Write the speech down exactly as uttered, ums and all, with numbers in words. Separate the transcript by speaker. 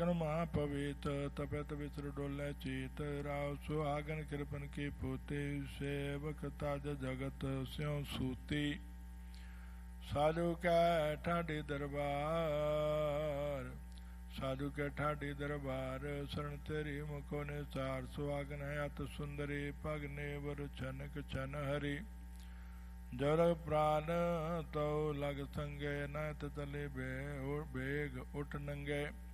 Speaker 1: सकन महापवित तपत विसर डोले चीत राव सुहागन कृपन की पोते सेवक ताज जगत स्यों सूती साधु कै ठाडी दरबार साधु के ठाडी दरबार शरण तेरी मुखो निसार सुहागन है अत सुंदरी पग नेवर छनक छन हरि जर प्राण तो लग संगे नत तले बे बेग उठ नंगे